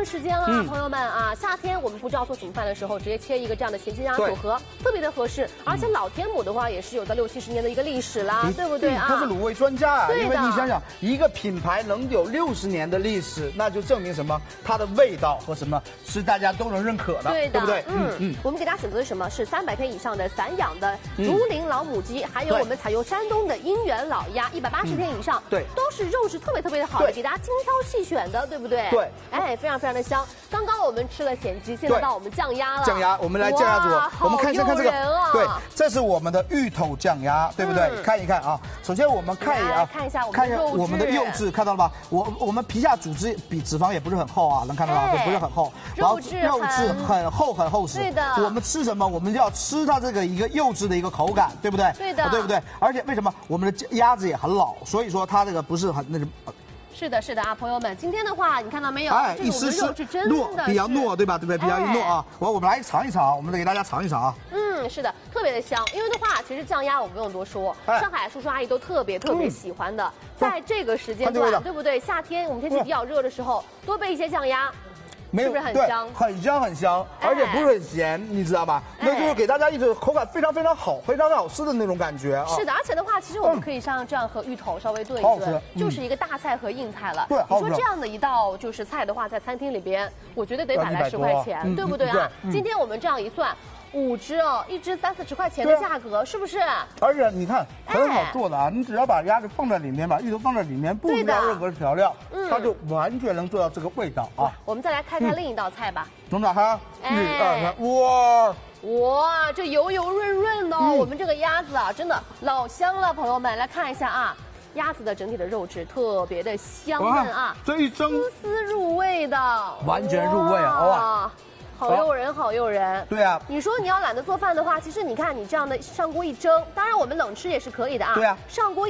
时间啊，朋友们啊，夏天我们不知道做什么饭的时候，直接切一个这样的咸鸡鸭组合，特别的合适。而且老天母的话也是有到60、70年的一个历史啦，对不对啊？ 他是卤味专家啊， 对的。 因为你想想，一个品牌能有60年的历史，那就证明什么？它的味道和什么是大家都能认可的，对不对？ 我们给大家选择的是什么？是300天以上的散养的竹林老母鸡，还有我们采用山东的姻缘老鸭，180天以上， 对， 都是肉质特别的好的，给大家精挑细选的，对不对？ 对， 哎，非常的香。刚刚我们吃了咸鸡，现在到我们酱鸭了。 酱鸭，我们来酱鸭组合，我们看这个，对，这是我们的芋头酱鸭，对不对？看一看啊，首先我们看一眼啊， 看一下我们的肉质，看到了吧？我们皮下组织比脂肪也不是很厚啊，能看到吗？不是很厚，然后肉质很厚实。 对的。 我们吃什么？我们就要吃它这个一个柚子的一个口感，对不对？ 对的， 对不对？而且为什么我们的鸭子也很老，所以说它这个不是很那什么。 是的啊，朋友们，今天的话，你看到没有？ 哎，一丝丝糯，比较糯，对吧？对不对？比较糯啊！我们来尝一尝，我们给大家尝一尝啊。 是的，特别的香。因为的话，其实酱鸭我不用多说，上海叔叔阿姨都特别喜欢的。在这个时间段，对不对？夏天我们天气比较热的时候，多备一些酱鸭。是不是很香？ 很香，而且不是很咸，你知道吧？那就是给大家一种口感非常好、非常好吃的那种感觉啊。 是的，而且的话，其实我们可以像这样和芋头稍微炖一炖，就是一个大菜和硬菜了。 对， 你说这样的一道就是菜的话，在餐厅里边，我觉得得买来10块钱，对不对啊？今天我们这样一算。5只哦，一只30、40块钱的价格，是不是？ 而且你看很好做的啊，你只要把鸭子放在里面，把芋头放在里面，不需要任何调料，它就完全能做到这个味道啊。 我们再来看另一道菜吧。 我们打开，1、2、3， 哇，这油润的哦，我们这个鸭子啊，真的老香了，朋友们来看一下啊。鸭子的整体的肉质特别的香嫩啊， 这一蒸丝入味的， 完全入味啊！哇。 好诱人。 对啊， 你说你要懒得做饭的话，其实你看你这样的上锅一蒸，当然我们冷吃也是可以的啊。 对啊， 上锅。